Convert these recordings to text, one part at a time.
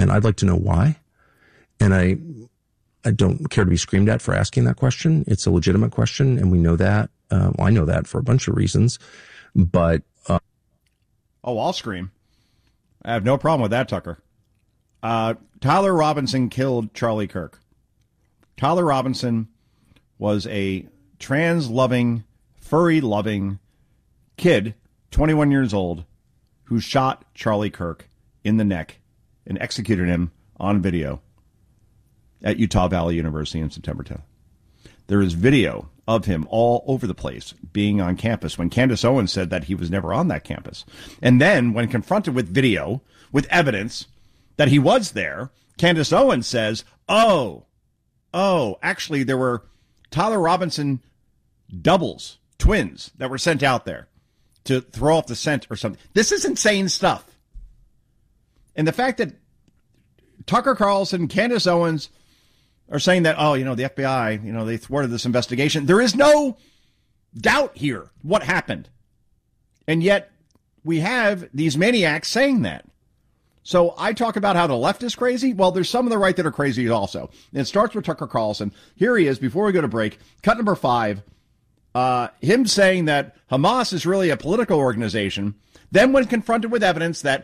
And I'd like to know why. And I don't care to be screamed at for asking that question. It's a legitimate question, and we know that. Well, I know that for a bunch of reasons. But I'll scream. I have no problem with that, Tucker. Tyler Robinson killed Charlie Kirk. Tyler Robinson was a trans-loving, furry-loving kid, 21 years old, who shot Charlie Kirk in the neck and executed him on video at Utah Valley University on September 10th. There is video of him all over the place being on campus when Candace Owens said that he was never on that campus. And then when confronted with video, with evidence that he was there, Candace Owens says, actually there were Tyler Robinson doubles, twins, that were sent out there to throw off the scent or something. This is insane stuff. And the fact that Tucker Carlson, Candace Owens are saying that, the FBI, they thwarted this investigation. There is no doubt here what happened. And yet we have these maniacs saying that. So I talk about how the left is crazy. Well, there's some of the right that are crazy also. And it starts with Tucker Carlson. Here he is, before we go to break, cut number 5, him saying that Hamas is really a political organization. Then when confronted with evidence that,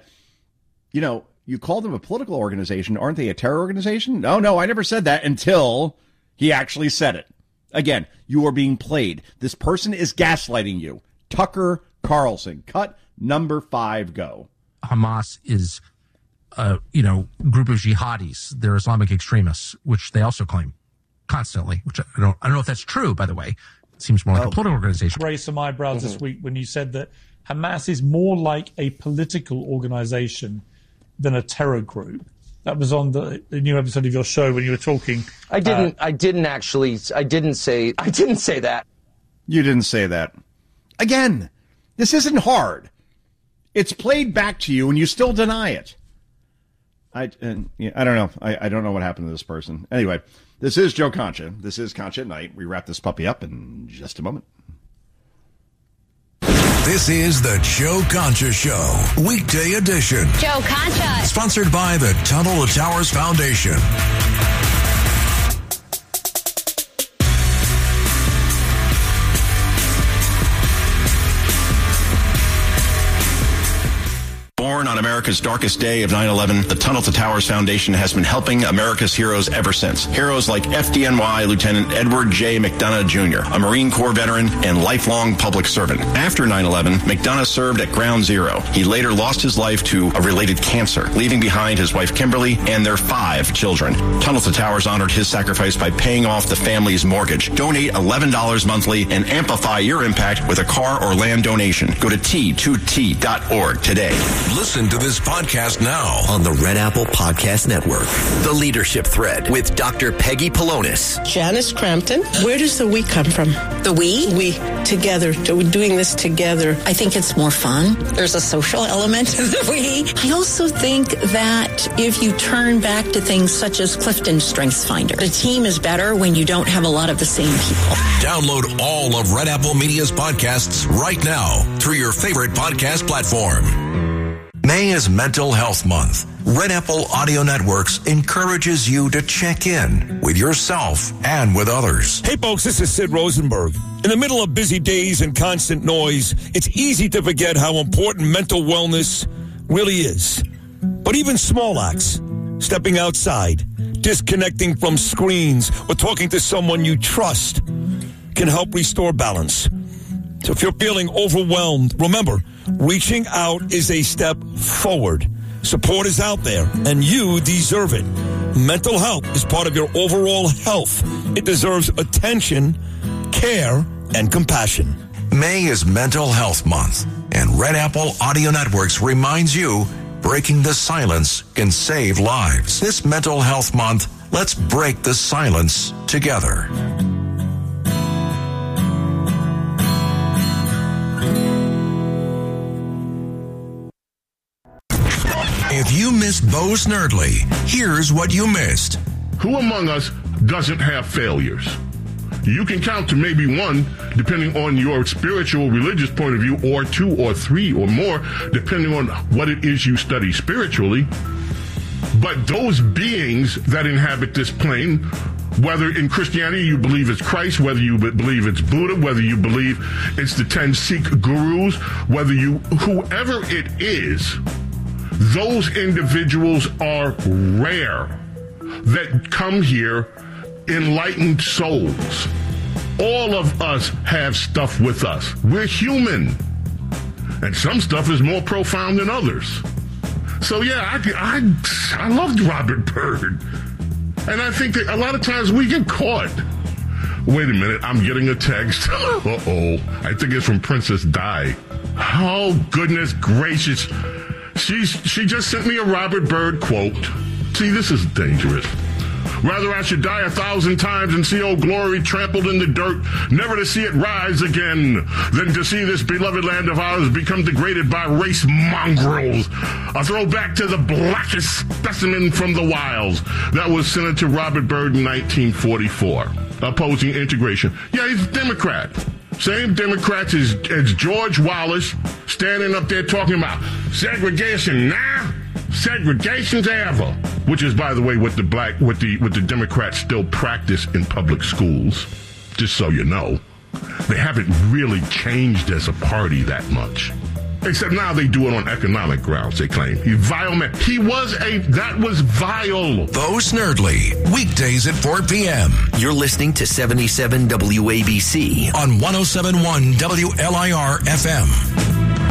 you call them a political organization, aren't they a terror organization? No, I never said that until he actually said it. Again, you are being played. This person is gaslighting you. Tucker Carlson, cut number 5, go. Hamas is a group of jihadis. They're Islamic extremists, which they also claim constantly, which I don't know if that's true, by the way. It seems more like a political organization. Raised some eyebrows this week when you said that Hamas is more like a political organization than a terror group. That was on the new episode of your show when you were talking. I didn't say that. You didn't say that. Again, this isn't hard. It's played back to you and you still deny it. I don't know. I don't know what happened to this person. Anyway, this is Joe Concha. This is Concha at Night. We wrap this puppy up in just a moment. This is the Joe Concha Show, weekday edition. Joe Concha. Sponsored by the Tunnel to Towers Foundation. Born on America's darkest day of 9/11, the Tunnel to Towers Foundation has been helping America's heroes ever since. Heroes like FDNY Lieutenant Edward J. McDonough Jr., a Marine Corps veteran and lifelong public servant. After 9/11, McDonough served at Ground Zero. He later lost his life to a related cancer, leaving behind his wife Kimberly and their 5 children. Tunnel to Towers honored his sacrifice by paying off the family's mortgage. Donate $11 monthly and amplify your impact with a car or land donation. Go to T2T.org today. Listen to this podcast now on the Red Apple Podcast Network. The Leadership Thread with Dr. Peggy Polonis. Janice Crampton. Where does the we come from? The we? We. Together. We're doing this together. I think it's more fun. There's a social element to the we. I also think that if you turn back to things such as Clifton Strengths Finder, the team is better when you don't have a lot of the same people. Download all of Red Apple Media's podcasts right now through your favorite podcast platform. May is Mental Health Month. Red Apple Audio Networks encourages you to check in with yourself and with others. Hey folks, this is Sid Rosenberg. In the middle of busy days and constant noise, it's easy to forget how important mental wellness really is. But even small acts, stepping outside, disconnecting from screens, or talking to someone you trust can help restore balance. So if you're feeling overwhelmed, remember, reaching out is a step forward. Support is out there, and you deserve it. Mental health is part of your overall health. It deserves attention, care, and compassion. May is Mental Health Month, and Red Apple Audio Networks reminds you, breaking the silence can save lives. This Mental Health Month, let's break the silence together. If you missed Bo Snerdley, here's what you missed. Who among us doesn't have failures? You can count to maybe one, depending on your spiritual, religious point of view, or 2 or 3 or more, depending on what it is you study spiritually. But those beings that inhabit this plane, whether in Christianity you believe it's Christ, whether you believe it's Buddha, whether you believe it's the 10 Sikh gurus, whoever it is, those individuals are rare that come here enlightened souls. All of us have stuff with us. We're human. And some stuff is more profound than others. So yeah, I loved Robert Byrd. And I think that a lot of times we get caught. Wait a minute, I'm getting a text. Uh-oh. I think it's from Princess Di. Oh, goodness gracious. She just sent me a Robert Byrd quote. See, this is dangerous. Rather I should die 1,000 times and see Old Glory trampled in the dirt, never to see it rise again, than to see this beloved land of ours become degraded by race mongrels. A throwback to the blackest specimen from the wilds. That was Senator Robert Byrd in 1944, opposing integration. Yeah, he's a Democrat. Same Democrats as George Wallace, standing up there talking about segregation now, segregation's ever. Which is, by the way, what the Democrats still practice in public schools. Just so you know, they haven't really changed as a party that much. Except now they do it on economic grounds, they claim. He's vile man. That was vile. Bo Snerdly, weekdays at 4 p.m. You're listening to 77 WABC on 107.1 WLIR FM.